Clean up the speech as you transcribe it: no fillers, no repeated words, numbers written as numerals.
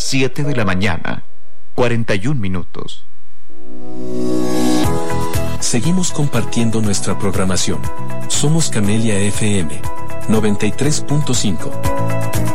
7 de la mañana, 41 minutos. Seguimos compartiendo nuestra programación. Somos Camelia FM 93.5.